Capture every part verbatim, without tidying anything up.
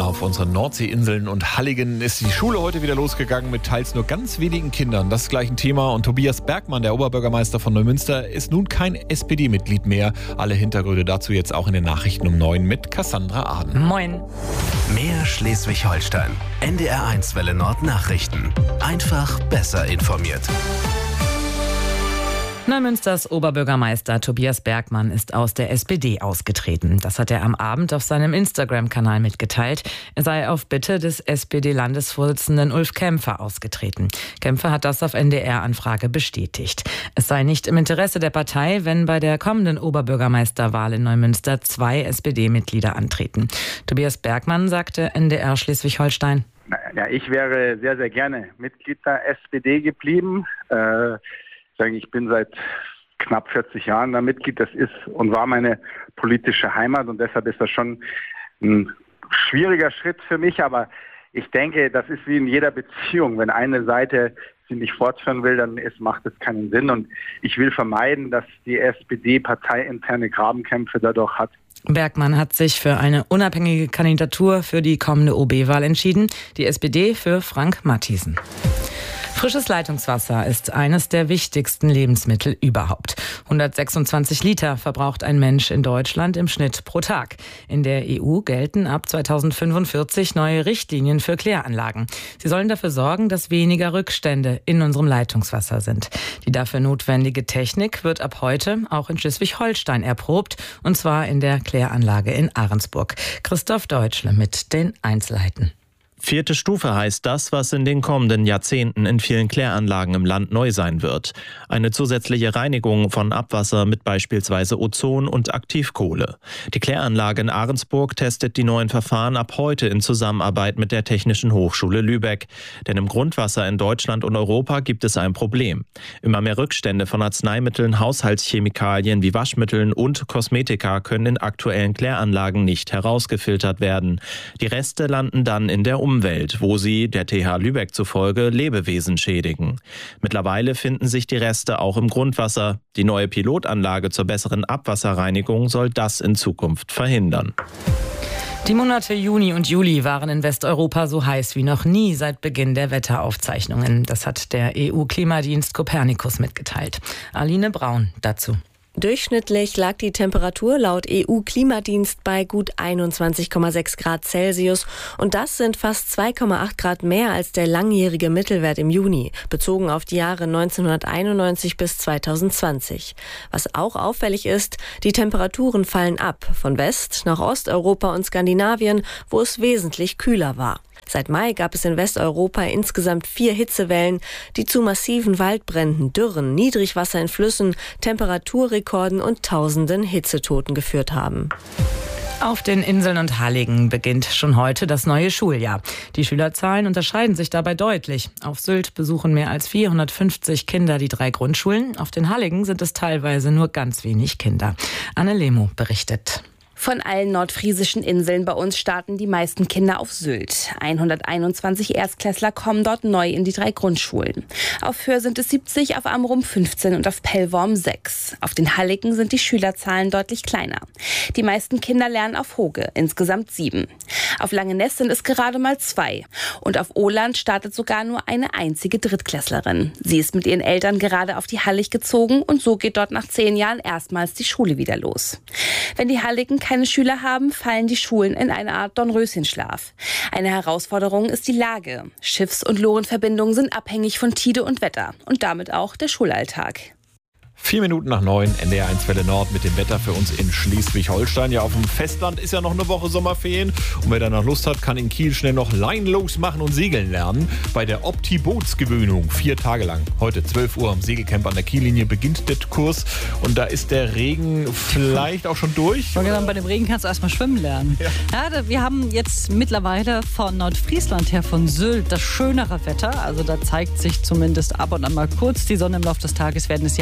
Auf unseren Nordseeinseln und Halligen ist die Schule heute wieder losgegangen mit teils nur ganz wenigen Kindern. Das ist gleich ein Thema. Und Tobias Bergmann, der Oberbürgermeister von Neumünster, ist nun kein S P D-Mitglied mehr. Alle Hintergründe dazu jetzt auch in den Nachrichten um neun mit Cassandra Aden. Moin. Mehr Schleswig-Holstein. N D R eins Welle Nord Nachrichten. Einfach besser informiert. Neumünsters Oberbürgermeister Tobias Bergmann ist aus der S P D ausgetreten. Das hat er am Abend auf seinem Instagram-Kanal mitgeteilt. Er sei auf Bitte des S P D-Landesvorsitzenden Ulf Kämpfer ausgetreten. Kämpfer hat das auf N D R-Anfrage bestätigt. Es sei nicht im Interesse der Partei, wenn bei der kommenden Oberbürgermeisterwahl in Neumünster zwei S P D-Mitglieder antreten. Tobias Bergmann sagte N D R Schleswig-Holstein: Ja, ich wäre sehr, sehr gerne Mitglied der S P D geblieben. Äh, Ich bin seit knapp vierzig Jahren da Mitglied. Das ist und war meine politische Heimat und deshalb ist das schon ein schwieriger Schritt für mich. Aber ich denke, das ist wie in jeder Beziehung. Wenn eine Seite sie nicht fortführen will, dann ist, macht es keinen Sinn. Und ich will vermeiden, dass die S P D parteiinterne Grabenkämpfe dadurch hat. Bergmann hat sich für eine unabhängige Kandidatur für die kommende O B-Wahl entschieden. Die S P D für Frank Mathiesen. Frisches Leitungswasser ist eines der wichtigsten Lebensmittel überhaupt. hundertsechsundzwanzig Liter verbraucht ein Mensch in Deutschland im Schnitt pro Tag. In der E U gelten ab zweitausendfünfundvierzig neue Richtlinien für Kläranlagen. Sie sollen dafür sorgen, dass weniger Rückstände in unserem Leitungswasser sind. Die dafür notwendige Technik wird ab heute auch in Schleswig-Holstein erprobt, und zwar in der Kläranlage in Ahrensburg. Christoph Deutschle mit den Einzelheiten. Vierte Stufe heißt das, was in den kommenden Jahrzehnten in vielen Kläranlagen im Land neu sein wird. Eine zusätzliche Reinigung von Abwasser mit beispielsweise Ozon und Aktivkohle. Die Kläranlage in Ahrensburg testet die neuen Verfahren ab heute in Zusammenarbeit mit der Technischen Hochschule Lübeck. Denn im Grundwasser in Deutschland und Europa gibt es ein Problem. Immer mehr Rückstände von Arzneimitteln, Haushaltschemikalien wie Waschmitteln und Kosmetika können in aktuellen Kläranlagen nicht herausgefiltert werden. Die Reste landen dann in der Umwelt, wo sie, der T H Lübeck zufolge, Lebewesen schädigen. Mittlerweile finden sich die Reste auch im Grundwasser. Die neue Pilotanlage zur besseren Abwasserreinigung soll das in Zukunft verhindern. Die Monate Juni und Juli waren in Westeuropa so heiß wie noch nie seit Beginn der Wetteraufzeichnungen. Das hat der E U-Klimadienst Copernicus mitgeteilt. Aline Braun dazu. Durchschnittlich lag die Temperatur laut E U-Klimadienst bei gut einundzwanzig Komma sechs Grad Celsius und das sind fast zwei Komma acht Grad mehr als der langjährige Mittelwert im Juni, bezogen auf die Jahre neunzehnhunderteinundneunzig bis zweitausendzwanzig. Was auch auffällig ist, die Temperaturen fallen ab, von West- nach Osteuropa und Skandinavien, wo es wesentlich kühler war. Seit Mai gab es in Westeuropa insgesamt vier Hitzewellen, die zu massiven Waldbränden, Dürren, Niedrigwasser in Flüssen, Temperaturrekorden und tausenden Hitzetoten geführt haben. Auf den Inseln und Halligen beginnt schon heute das neue Schuljahr. Die Schülerzahlen unterscheiden sich dabei deutlich. Auf Sylt besuchen mehr als vierhundertfünfzig Kinder die drei Grundschulen. Auf den Halligen sind es teilweise nur ganz wenig Kinder. Anne Lemo berichtet. Von allen nordfriesischen Inseln bei uns starten die meisten Kinder auf Sylt. hunderteinundzwanzig Erstklässler kommen dort neu in die drei Grundschulen. Auf Höhr sind es siebzig, auf Amrum fünfzehn und auf Pellworm sechs. Auf den Halligen sind die Schülerzahlen deutlich kleiner. Die meisten Kinder lernen auf Hoge, insgesamt sieben. Auf Langeness sind es gerade mal zwei. Und auf Åland startet sogar nur eine einzige Drittklässlerin. Sie ist mit ihren Eltern gerade auf die Hallig gezogen und so geht dort nach zehn Jahren erstmals die Schule wieder los. Wenn die Halligen keine Schüler haben, fallen die Schulen in eine Art Dornröschenschlaf. Eine Herausforderung ist die Lage. Schiffs- und Lorenverbindungen sind abhängig von Tide und Wetter und damit auch der Schulalltag. Vier Minuten nach neun, N D R eins Welle Nord mit dem Wetter für uns in Schleswig-Holstein. Ja, auf dem Festland ist ja noch eine Woche Sommerferien. Und wer da noch Lust hat, kann in Kiel schnell noch leinlos machen und segeln lernen. Bei der Opti-Bootsgewöhnung, vier Tage lang. Heute zwölf Uhr am Segelcamp an der Kiellinie beginnt der Kurs. Und da ist der Regen vielleicht auch schon durch. Und genau, bei dem Regen kannst du erstmal schwimmen lernen. Ja. Ja, wir haben jetzt mittlerweile von Nordfriesland her, von Sylt, das schönere Wetter. Also da zeigt sich zumindest ab und an mal kurz die Sonne im Laufe des Tages, werden es hier acht Stunden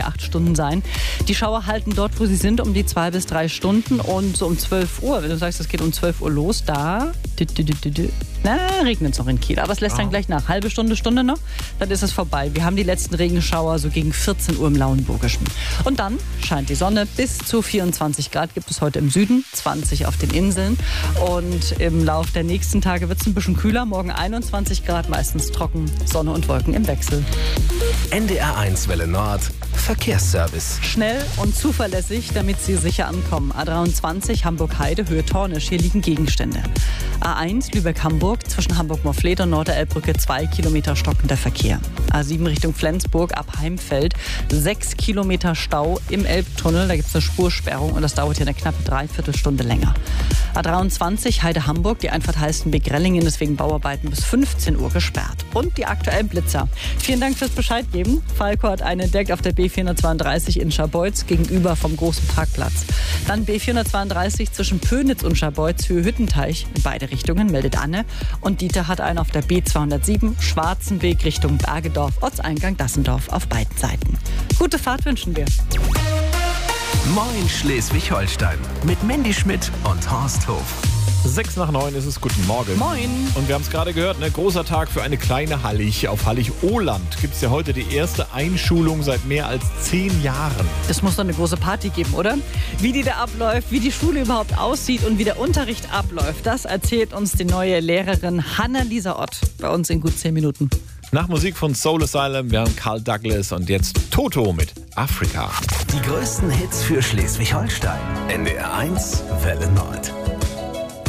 Stunden sein. Die Schauer halten dort, wo sie sind, um die zwei bis drei Stunden und so um zwölf Uhr, wenn du sagst, es geht um zwölf Uhr los, da na, regnet es noch in Kiel, aber es lässt dann gleich nach. Halbe Stunde, Stunde noch, dann ist es vorbei. Wir haben die letzten Regenschauer so gegen vierzehn Uhr im Lauenburgischen. Und dann scheint die Sonne. Bis zu vierundzwanzig Grad gibt es heute im Süden, zwanzig auf den Inseln. Und im Lauf der nächsten Tage wird es ein bisschen kühler. Morgen einundzwanzig Grad, meistens trocken, Sonne und Wolken im Wechsel. N D R eins Welle Nord, Verkehrsservice. Schnell und zuverlässig, damit Sie sicher ankommen. A dreiundzwanzig Hamburg-Heide, Höhe Tornisch. Hier liegen Gegenstände. A eins Lübeck-Hamburg, zwischen Hamburg-Morfleet und Norderelbbrücke zwei Kilometer stockender Verkehr. A sieben Richtung Flensburg ab Heimfeld, sechs Kilometer Stau im Elbtunnel. Da gibt es eine Spursperrung und das dauert hier eine knappe Dreiviertelstunde länger. A dreiundzwanzig Heide-Hamburg, die Einfahrt Heißen-Begrellingen, deswegen Bauarbeiten bis fünfzehn Uhr gesperrt. Und die aktuellen Blitzer. Vielen Dank fürs Bescheid geben. Falco hat einen entdeckt auf der B vierhundertzweiunddreißig in Scharbeutz gegenüber vom großen Parkplatz. Dann B vierhundertzweiunddreißig zwischen Pönitz und Scharbeutz, Höhe Hüttenteiich, in beide Richtungen, meldet Anne. Und Dieter hat einen auf der B zweihundertsieben, Schwarzenweg Richtung Bergedorf, Ortseingang Dassendorf auf beiden Seiten. Gute Fahrt wünschen wir. Moin Schleswig-Holstein mit Mandy Schmidt und Horst Hof. Sechs nach neun ist es. Guten Morgen. Moin. Und wir haben es gerade gehört, ne, großer Tag für eine kleine Hallig. Auf Hallig-Ohland gibt es ja heute die erste Einschulung seit mehr als zehn Jahren. Das muss doch eine große Party geben, oder? Wie die da abläuft, wie die Schule überhaupt aussieht und wie der Unterricht abläuft, das erzählt uns die neue Lehrerin Hanna-Lisa Ott bei uns in gut zehn Minuten. Nach Musik von Soul Asylum, wir haben Carl Douglas und jetzt Toto mit Afrika. Die größten Hits für Schleswig-Holstein. N D R eins Welle Nord.